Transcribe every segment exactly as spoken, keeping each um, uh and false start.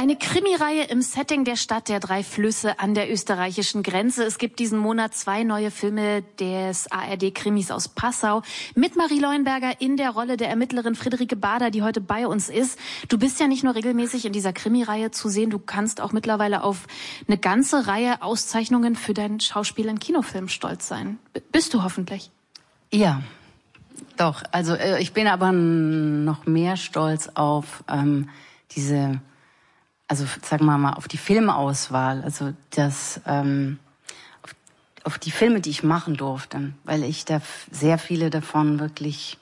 Eine Krimireihe im Setting der Stadt der drei Flüsse an der österreichischen Grenze. Es gibt diesen Monat zwei neue Filme des A R D-Krimis aus Passau mit Marie Leuenberger in der Rolle der Ermittlerin Friederike Bader, die heute bei uns ist. Du bist ja nicht nur regelmäßig in dieser Krimireihe zu sehen, du kannst auch mittlerweile auf eine ganze Reihe Auszeichnungen für dein Schauspiel in Kinofilmen stolz sein. B- bist du hoffentlich? Ja, doch. Also äh, ich bin aber noch mehr stolz auf ähm, diese... Also sagen wir mal auf die Filmauswahl, also das ähm, auf, auf die Filme, die ich machen durfte, weil ich da sehr viele davon wirklich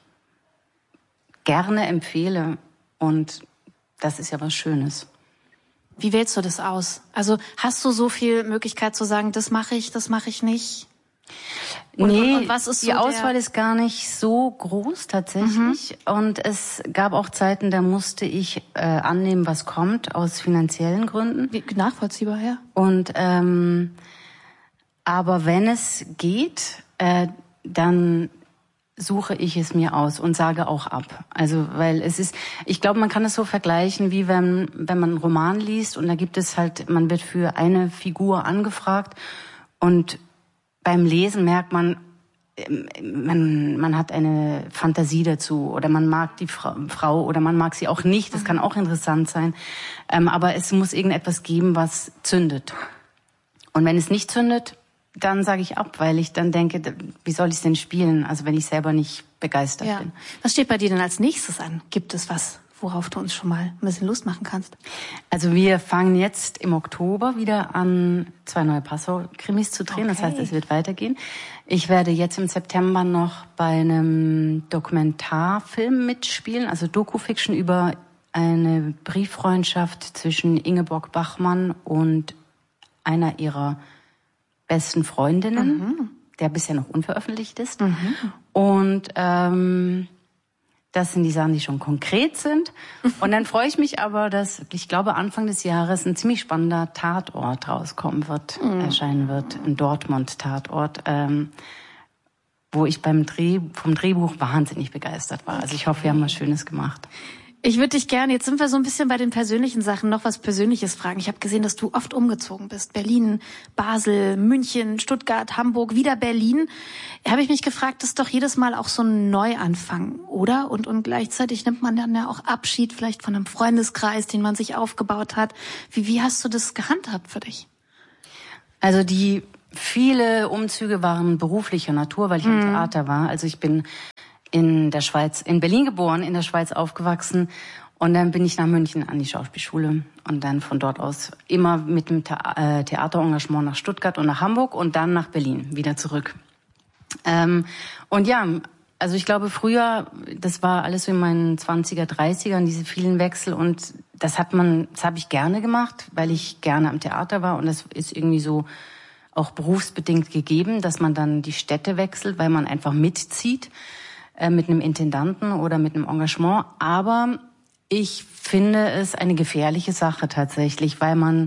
gerne empfehle und das ist ja was Schönes. Wie wählst du das aus? Also hast du so viel Möglichkeit zu sagen, das mache ich, das mache ich nicht? Und, nee, und, und was ist so die Auswahl der... ist gar nicht so groß tatsächlich. Mhm. Und es gab auch Zeiten, da musste ich äh, annehmen, was kommt, aus finanziellen Gründen. Wie, nachvollziehbar, ja. Und ähm, aber wenn es geht, äh, dann suche ich es mir aus und sage auch ab. Also weil es ist, ich glaube, man kann es so vergleichen, wie wenn wenn man einen Roman liest und da gibt es halt, man wird für eine Figur angefragt und beim Lesen merkt man, man, man hat eine Fantasie dazu oder man mag die Frau oder man mag sie auch nicht. Das kann auch interessant sein. Aber es muss irgendetwas geben, was zündet. Und wenn es nicht zündet, dann sage ich ab, weil ich dann denke, wie soll ich es denn spielen? Also wenn ich selber nicht begeistert ja. bin. Was steht bei dir denn als nächstes an? Gibt es was, worauf du uns schon mal ein bisschen Lust machen kannst? Also wir fangen jetzt im Oktober wieder an, zwei neue Passau-Krimis zu drehen. Okay. Das heißt, es wird weitergehen. Ich werde jetzt im September noch bei einem Dokumentarfilm mitspielen, also Doku-Fiction über eine Brieffreundschaft zwischen Ingeborg Bachmann und einer ihrer besten Freundinnen, mhm. der bisher noch unveröffentlicht ist. Mhm. Und ähm, das sind die Sachen, die schon konkret sind. Und dann freue ich mich aber, dass, ich glaube, Anfang des Jahres ein ziemlich spannender Tatort rauskommen wird, mm. erscheinen wird, ein Dortmund-Tatort, ähm, wo ich beim Dreh, vom Drehbuch wahnsinnig begeistert war. Also ich hoffe, wir haben was Schönes gemacht. Ich würde dich gerne, jetzt sind wir so ein bisschen bei den persönlichen Sachen, noch was Persönliches fragen. Ich habe gesehen, dass du oft umgezogen bist. Berlin, Basel, München, Stuttgart, Hamburg, wieder Berlin. Habe ich mich gefragt, das ist doch jedes Mal auch so ein Neuanfang, oder? Und, und gleichzeitig nimmt man dann ja auch Abschied vielleicht von einem Freundeskreis, den man sich aufgebaut hat. Wie, wie hast du das gehandhabt für dich? Also die viele Umzüge waren beruflicher Natur, weil ich mhm. im Theater war. Also ich bin in der Schweiz, in Berlin geboren, in der Schweiz aufgewachsen und dann bin ich nach München an die Schauspielschule und dann von dort aus immer mit dem Thea- Theaterengagement nach Stuttgart und nach Hamburg und dann nach Berlin wieder zurück. Ähm, und ja, also ich glaube früher, das war alles so in meinen zwanziger, dreißigern, diese vielen Wechsel und das hat man, das habe ich gerne gemacht, weil ich gerne am Theater war und das ist irgendwie so auch berufsbedingt gegeben, dass man dann die Städte wechselt, weil man einfach mitzieht mit einem Intendanten oder mit einem Engagement. Aber ich finde es eine gefährliche Sache tatsächlich, weil man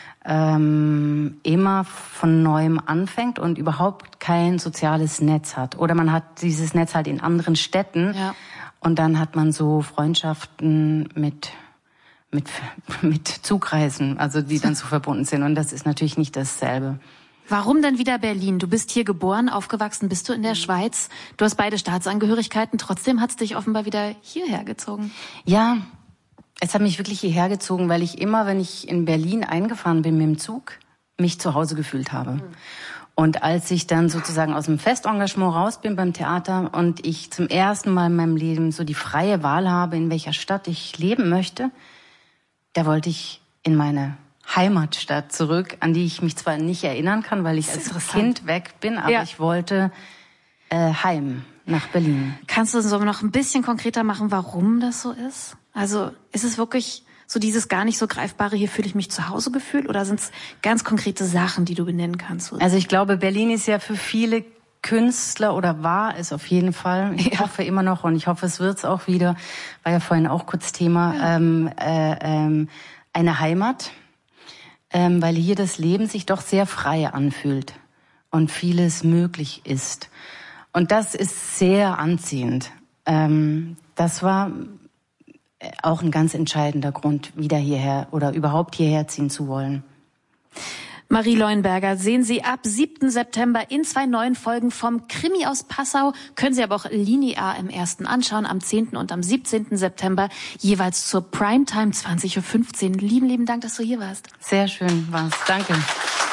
ähm, immer von Neuem anfängt und überhaupt kein soziales Netz hat. Oder man hat dieses Netz halt in anderen Städten ja. und dann hat man so Freundschaften mit mit mit Zugreisen, also die dann so verbunden sind. Und das ist natürlich nicht dasselbe. Warum denn wieder Berlin? Du bist hier geboren, aufgewachsen, bist du in der Schweiz. Du hast beide Staatsangehörigkeiten, trotzdem hat es dich offenbar wieder hierher gezogen. Ja, es hat mich wirklich hierher gezogen, weil ich immer, wenn ich in Berlin eingefahren bin mit dem Zug, mich zu Hause gefühlt habe. Mhm. Und als ich dann sozusagen aus dem Festengagement raus bin beim Theater und ich zum ersten Mal in meinem Leben so die freie Wahl habe, in welcher Stadt ich leben möchte, da wollte ich in meine Heimatstadt zurück, an die ich mich zwar nicht erinnern kann, weil ich als Kind weg bin, aber ja. ich wollte äh, heim nach Berlin. Kannst du das so noch ein bisschen konkreter machen, warum das so ist? Also ist es wirklich so dieses gar nicht so greifbare, hier fühle ich mich zu Hause Gefühl, oder sind es ganz konkrete Sachen, die du benennen kannst? Also ich glaube, Berlin ist ja für viele Künstler oder war es auf jeden Fall. Ich ja. hoffe immer noch und ich hoffe, es wird's auch wieder. War ja vorhin auch kurz Thema. Ja. Ähm, äh, ähm, eine Heimat. Ähm, weil hier das Leben sich doch sehr frei anfühlt und vieles möglich ist. Und das ist sehr anziehend. Ähm, das war auch ein ganz entscheidender Grund, wieder hierher oder überhaupt hierher ziehen zu wollen. Marie Leuenberger sehen Sie ab siebten September in zwei neuen Folgen vom Krimi aus Passau. Können Sie aber auch linear im ersten anschauen, am zehnten und am siebzehnten September, jeweils zur Primetime zwanzig Uhr fünfzehn. Lieben, lieben Dank, dass du hier warst. Sehr schön war's. Danke.